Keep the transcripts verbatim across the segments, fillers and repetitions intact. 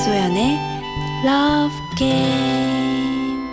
박소연의 Love Game.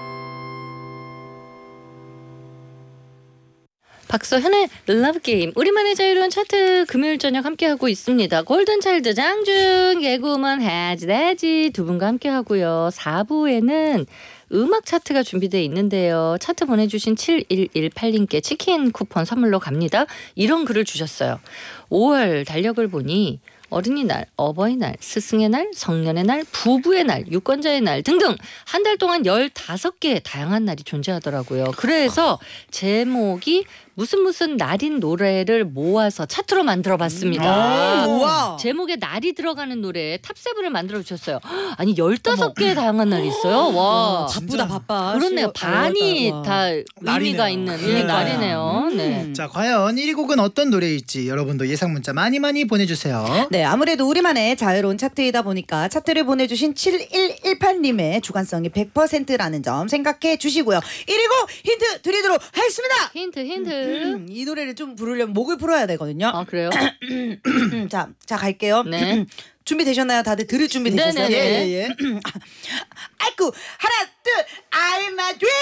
박소현의 Love Game. 우리만의 자유로운 차트 금요일 저녁 함께하고 있습니다. 골든차일드 장준, 개그우먼 해지대지 두 분과 함께하고요. 사 부에는 음악 차트가 준비되어 있는데요. 차트 보내주신 칠일일팔 님께 치킨 쿠폰 선물로 갑니다. 이런 글을 주셨어요. 오월 달력을 보니 어린이날, 어버이날, 스승의 날, 성년의 날, 부부의 날, 유권자의 날 등등 한 달 동안 열다섯 개의 다양한 날이 존재하더라고요. 그래서 제목이 무슨 무슨 날인 노래를 모아서 차트로 만들어봤습니다. 음, 제목에 날이 들어가는 노래 탑세븐을 만들어 주셨어요. 아니 열다섯 개의 다양한 날이 있어요. 와, 바쁘다 바빠. 그렇네요. 반이 다 의미가 날이네요. 있는 예, 그러니까요. 날이네요. 음. 네. 자, 과연 일 위 곡은 어떤 노래일지 여러분도 예상 문자 많이 많이 보내주세요. 네, 아무래도 우리만의 자유로운 차트이다 보니까 차트를 보내주신 칠일일팔 님의 주관성이 백 퍼센트라는 점 생각해 주시고요. 일 위 곡 힌트 드리도록 하겠습니다. 힌트 힌트. 음, 이 노래를 좀 부르려면 목을 풀어야 되거든요. 아 그래요? 자, 자 갈게요. 네. 준비되셨나요? 다들 들을 준비 되셨어요? 네네네. 예, 예, 예. 아이쿠 하나 둘 I'm a dream.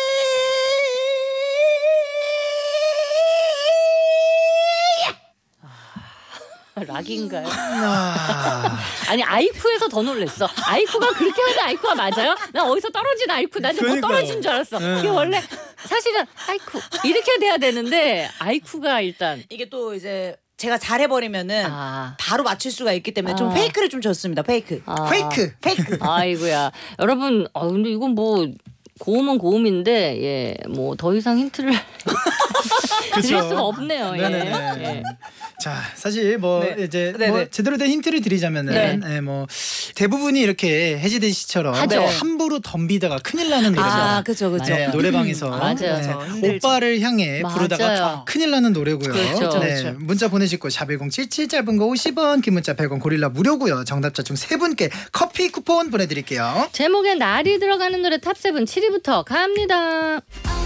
락인가요? 아, 아니 아이쿠에서 더 놀랬어. 아이쿠가 그렇게 하는 아이쿠가 맞아요? 나 어디서 떨어진 아이쿠, 나 지금 뭐 그러니까요. 떨어진 줄 알았어. 네. 이게 원래 사실은 아이쿠 이렇게 돼야 되는데 아이쿠가 일단 이게 또 이제 제가 잘해버리면은 아, 바로 맞출 수가 있기 때문에 아. 좀 페이크를 좀 줬습니다. 페이크. 아. 페이크. 페이크. 아이고야. 여러분, 어 근데 이건 뭐 고음은 고음인데 예, 뭐 더 이상 힌트를 드릴 수가 없네요. 예. 네네네. 예. 자, 사실 뭐 네. 이제 네네. 뭐 제대로 된 힌트를 드리자면은 네. 예, 뭐 대부분이 이렇게 해지대 씨처럼 하죠. 함부로 덤비다가 큰일 나는 노래죠. 아, 그죠, 그죠. 네, 노래방에서 음, 맞아요. 네, 힘들죠. 오빠를 향해 맞아요. 부르다가 큰일 나는 노래고요. 그렇죠. 네, 그렇죠. 문자 보내실 거 샵일공칠칠 짧은 거 오십 원, 긴 문자 백 원, 고릴라 무료고요. 정답자 중 세 분께 커피 쿠폰 보내드릴게요. 제목에 날이 들어가는 노래 탑세븐 칠 위부터 갑니다.